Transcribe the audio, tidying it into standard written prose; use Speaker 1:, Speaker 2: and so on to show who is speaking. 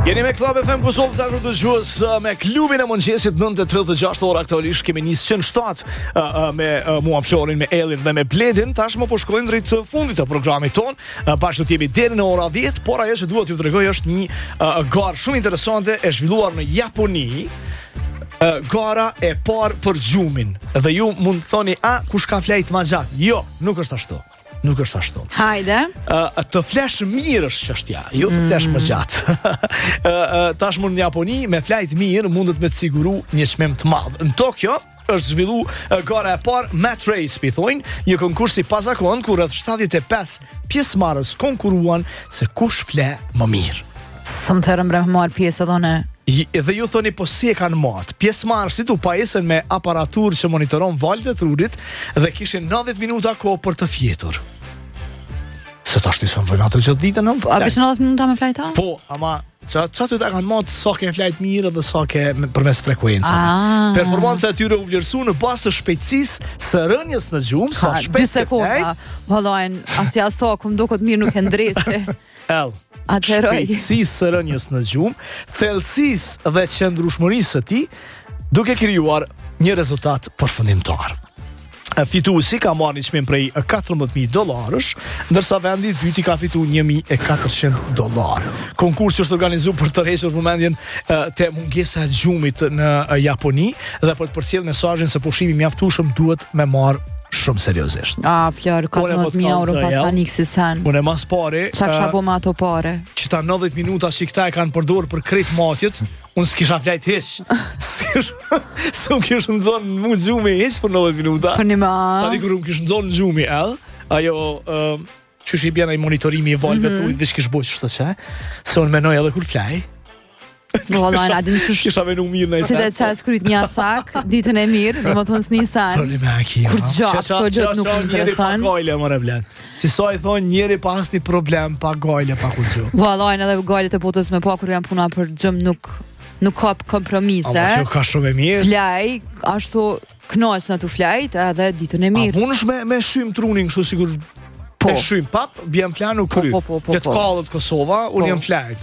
Speaker 1: Jeni me Club FM Kosovë të akru të gjuhës me klubin e mëngjesit 9:36 ora aktualisht kemi njës qenë 7 me mua Florin, me Elin dhe me Bledin. Tash më po shkojnë drejt fundit të programit ton. Bashkë të jemi deri në ora 10, por ajo që dua t'ju tregoj është një garë shumë interesante e zhvilluar në Japoni. Gara e parë për gjumin. Dhe ju mund të thoni, kush ka flejt ma gjatë? Jo, nuk është ashtu. Nuk është ashtu.
Speaker 2: Hajde.
Speaker 1: Të flesh mirë është çështja, jo të flesh më gjatë. Tashmë në Japoni me flajt mirë mundet me të siguru një çmim të madh. Në Tokyo është zhvillu gara e parë mat race, thojnë, një konkurs i pazakon ku rreth 75 pjesëmarrës konkuruan se kush fle më mirë.
Speaker 2: Së më thërëm bre marë pjesë edhe ne.
Speaker 1: Dhe ju thoni po si e kanë matë. Pjesëmarrësit u pajisën me aparaturë që monitoron valët e trurit dhe kishin 90 minuta kohë për të fjetur. Se tash nisën vënë ato gjithë ditën.
Speaker 2: A kishin 90 minuta me flajta?
Speaker 1: Po, ama çatu ta kanë matë sa ke flajt mirë dhe sa ke përmes frekuencave. Performanca e tyre u vlerësu në bazë të shpejtësisë së rënjes në gjumë, sa shpejt
Speaker 2: 2 sekonda. Vallajn, asja sto kum duket mirë nuk e ndresë.
Speaker 1: Shpejtësisë së rënjes në gjumë, thellësisë dhe qëndrueshmërisë së tij, duke krijuar një rezultat përfundimtar. Fituesi ka marrë një çmim prej $14,000, ndërsa vendi i dyti ka fituar $1,400. Konkursi është organizuar për të rreshur vëmendjen te mungesa e gjumit në Japoni dhe për të përcjellë mesazhin se pushimi i mjaftueshëm duhet me marr shumë seriozisht.
Speaker 2: Plor, €14,000 pas panik si sen.
Speaker 1: Unë mas pare.
Speaker 2: Qa kësha bo ma ato pare?
Speaker 1: Qëta 90 minuta që këta e kanë përdorë për krejt matjet, unë s'kisha flajt heq. S'u kishë në zonë mu gjumi heq për 90 minuta.
Speaker 2: Për një ma.
Speaker 1: Tani kur unë kishë në zonë gjumi, ajo qysh i bjena i monitorimi i valve të ujtë, dhe shkish boj qështë të që, se unë menoj edhe kur flaj.
Speaker 2: Vallajn, adin
Speaker 1: kisha venu mirë në
Speaker 2: si dhe qas kryt një asak, ditën e mirë, dhe më thonë s'ni san. Kur gjatë, po gjëtë nuk më interesan.
Speaker 1: Pa gajle, mëre blen. Si sa i thonë njeri pas një problem, pa gajle, pa ku gjë.
Speaker 2: Vallajn, edhe gajlet e botës me pa, kur jam puna për gjëm nuk ka kompromise.
Speaker 1: Ama që ka shumë e mirë.
Speaker 2: Flaj, ashtu knoes në të flajt, edhe ditën e mirë.
Speaker 1: Unë është me shym trunin, kështu sigur. E shym pap, bjem flanu kryt. Letë kallët Kosova, unë jem flajt.